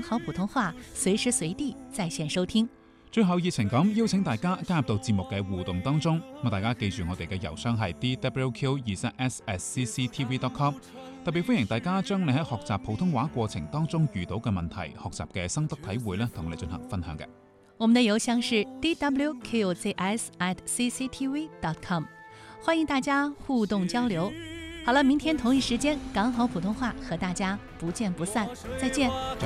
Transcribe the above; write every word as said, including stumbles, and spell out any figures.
好普通話隨時隨地在線收聽。 最後熱情咁邀請大家加入到節目嘅互動當中，咁大家記住我哋嘅郵箱係 d w q 二三 s at c c t v dot com， 特別歡迎大家將你喺學習普通話過程當中遇到嘅問題、學習嘅心得體會咧，同我哋進行分享嘅。 我們的郵箱是 d w q z s at c c t v dot com， 歡迎大家互動交流。好了，明天同一時間港好普通話和大家不見不散，再見。